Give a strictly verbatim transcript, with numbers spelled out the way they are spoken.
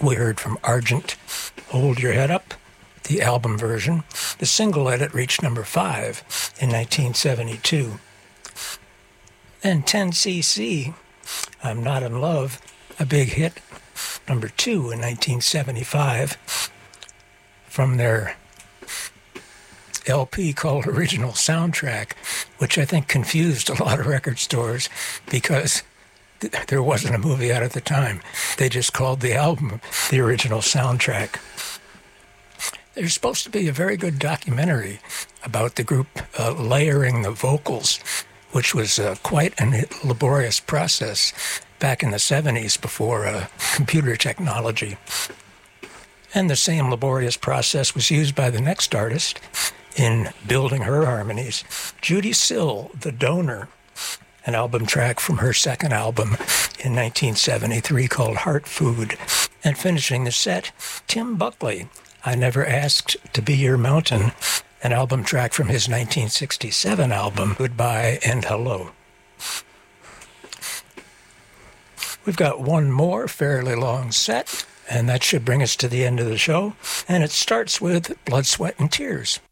We heard from Argent, Hold Your Head Up, the album version. The single edit reached number five in nineteen seventy-two. Then ten C C, I'm Not in Love, a big hit, number two in nineteen seventy-five, from their L P called Original Soundtrack, which I think confused a lot of record stores because th- there wasn't a movie out at the time. They just called the album the Original Soundtrack. There's supposed to be a very good documentary about the group uh, layering the vocals, which was uh, quite a laborious process back in the seventies before uh, computer technology. And the same laborious process was used by the next artist in building her harmonies. Judy Sill, The Donor, an album track from her second album in nineteen seventy-three called Heart Food. And finishing the set, Tim Buckley, I Never Asked to Be Your Mountain, an album track from his nineteen sixty-seven album, Goodbye and Hello. We've got one more fairly long set, and that should bring us to the end of the show. And it starts with Blood, Sweat, and Tears.